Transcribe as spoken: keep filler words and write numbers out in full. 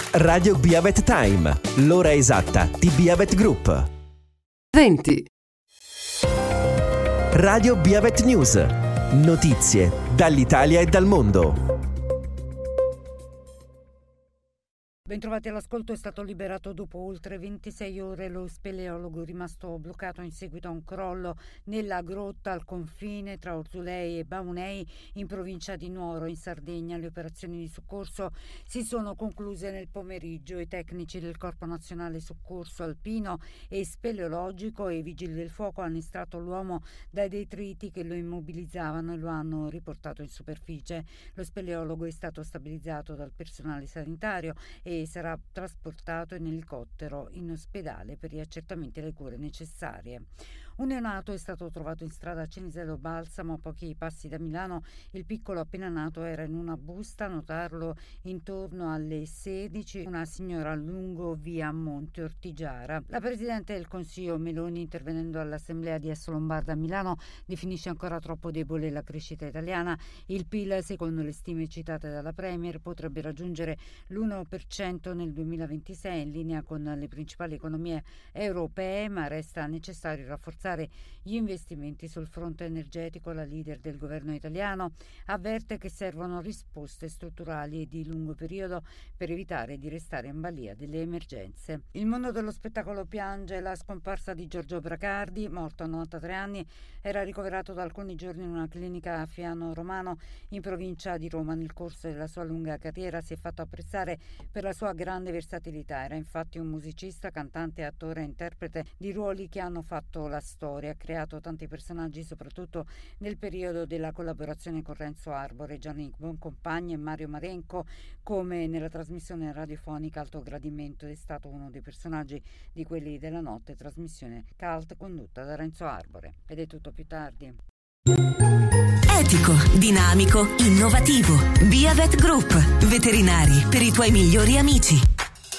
Radio Biavet Time, l'ora esatta di Biavet Group. venti. Radio Biavet News, notizie dall'Italia e dal mondo. Bentrovati all'ascolto. È stato liberato dopo oltre ventisei ore lo speleologo rimasto bloccato in seguito a un crollo nella grotta al confine tra Orzulei e Baunei in provincia di Nuoro in Sardegna. Le operazioni di soccorso si sono concluse nel pomeriggio. I tecnici del Corpo Nazionale Soccorso Alpino e Speleologico e i vigili del fuoco hanno estratto l'uomo dai detriti che lo immobilizzavano e lo hanno riportato in superficie. Lo speleologo è stato stabilizzato dal personale sanitario e sarà trasportato in elicottero in ospedale per gli accertamenti e le cure necessarie. Un neonato è stato trovato in strada Cinisello Balsamo, a pochi passi da Milano. Il piccolo appena nato era in una busta, a notarlo intorno alle sedici, una signora lungo via Monte Ortigiara. La Presidente del Consiglio Meloni, intervenendo all'Assemblea di Assolombarda a Milano, definisce ancora troppo debole la crescita italiana. Il P I L, secondo le stime citate dalla Premier, potrebbe raggiungere l'uno per cento nel duemilaventisei, in linea con le principali economie europee, ma resta necessario rafforzare gli investimenti sul fronte energetico. La leader del governo italiano avverte che servono risposte strutturali e di lungo periodo per evitare di restare in balia delle emergenze. Il mondo dello spettacolo piange la scomparsa di Giorgio Bracardi, morto a novantatré anni. Era ricoverato da alcuni giorni in una clinica a Fiano Romano, in provincia di Roma. Nel corso della sua lunga carriera si è fatto apprezzare per la sua grande versatilità. Era infatti un musicista, cantante, attore e interprete di ruoli che hanno fatto la storia. Ha creato tanti personaggi, soprattutto nel periodo della collaborazione con Renzo Arbore, Gianni Boncompagni e Mario Marenco, come nella trasmissione radiofonica Alto Gradimento. È stato uno dei personaggi di Quelli della Notte, trasmissione cult condotta da Renzo Arbore. Ed è tutto, più tardi. Etico, dinamico, innovativo. Biavet Group. Veterinari per i tuoi migliori amici.